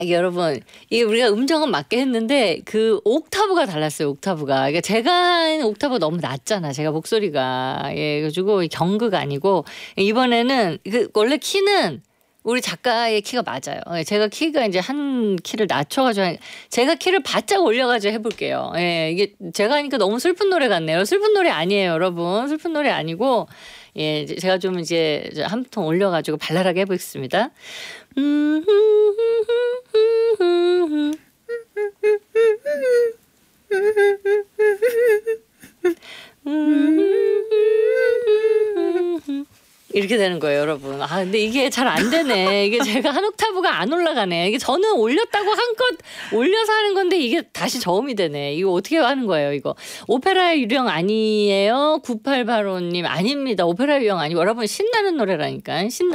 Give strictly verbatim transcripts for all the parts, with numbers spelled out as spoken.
여러분 이게 우리가 음정은 맞게 했는데 그 옥타브가 달랐어요. 옥타브가. 그러니까 제가 한 옥타브가 너무 낮잖아. 제가 목소리가. 예, 그래가지고 경그가 아니고 이번에는 그 원래 키는 우리 작가의 키가 맞아요. 제가 키가 이제 한 키를 낮춰가지고 제가 키를 바짝 올려가지고 해볼게요. 예, 이게 제가 하니까 너무 슬픈 노래 같네요. 슬픈 노래 아니에요, 여러분. 슬픈 노래 아니고 예, 제가 좀 이제 한 톤 올려가지고 발랄하게 해보겠습니다. 음, 이렇게 되는 거예요, 여러분. 아, 근데 이게 잘 안 되네. 이게 제가 한 옥타브가 안 올라가네. 이게 저는 올렸다고 한껏 올려서 하는 건데 이게 다시 저음이 되네. 이거 어떻게 하는 거예요, 이거. 오페라의 유령 아니에요? 구팔팔오님 아닙니다. 오페라의 유령 아니고 여러분 신나는 노래라니까. 신나.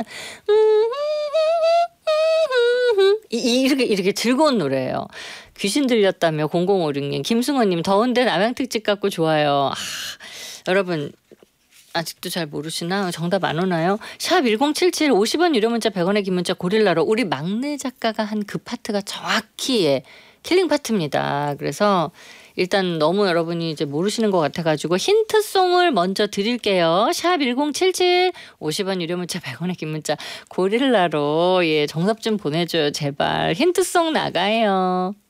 이, 이렇게 이렇게 즐거운 노래예요. 귀신 들렸다며 공공오육님 김승호님 더운데 남양특집 같고 좋아요. 아, 여러분 아직도 잘 모르시나? 정답 안 오나요? 샵 일공칠칠 오십 원 유료 문자 백 원의 긴 문자 고릴라로 우리 막내 작가가 한 그 파트가 정확히 예, 킬링 파트입니다. 그래서 일단 너무 여러분이 이제 모르시는 것 같아가지고 힌트송을 먼저 드릴게요. 샵 일공칠칠 오십 원 유료 문자 백 원의 긴 문자 고릴라로 예 정답 좀 보내줘요. 제발 힌트송 나가요.